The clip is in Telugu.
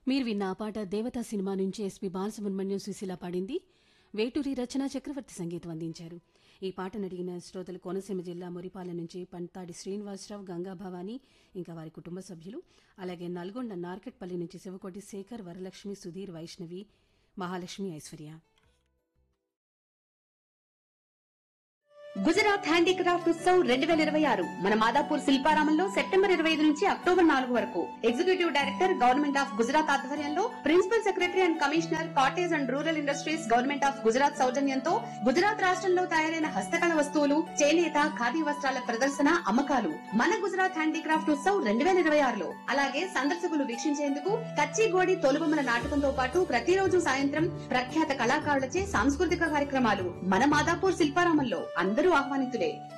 మీరు విన్న ఆ పాట దేవతా సినిమా నుంచి ఎస్పీ బాలసుబ్రహ్మణ్యం సుశీల పాడింది. వేటూరి రచన చక్రవర్తి సంగీతం అందించారు. ఈ పాటను అడిగిన శ్రోతలు కోనసీమ జిల్లా మురిపాల నుంచి పంతాడి శ్రీనివాసరావు, గంగా భవాని, ఇంకా వారి కుటుంబ సభ్యులు, అలాగే నల్గొండ నార్కెట్పల్లి నుంచి శివకోటి శేఖర్, వరలక్ష్మి, సుధీర్, వైష్ణవి, మహాలక్ష్మి, ఐశ్వర్య. గుజరాత్ హ్యాండీక్రాఫ్ట్ ఉత్సవ్ 2026 మన మాదాపూర్ శిల్పారామంలో సెప్టెంబర్ 25 నుంచి అక్టోబర్ 4 వరకు executive director government of Gujarat ఆధ్వర్యంలో principal secretary and commissioner cottage and rural industries government of Gujarat సౌజన్యంతో గుజరాత్ రాష్ట్రంలో తయారైన హస్తకళ వస్తువులు, చేనేత, ఖాదీ వస్త్రాల ప్రదర్శన, అమ్మకాలు మన గుజరాత్ హ్యాండీక్రాఫ్ట్ ఉత్సవ్ 2026లో. అలాగే సందర్శకులు వీక్షించేందుకు కచ్చిగోడి తోలుబొమ్మల నాటకంతో పాటు ప్రతిరోజు సాయంత్రం ప్రఖ్యాత కళాకారులచే సాంస్కృతిక కార్యక్రమాలు మన మాదాపూర్ శిల్పారామంలో. అందరూ ఆహ్వానితులే.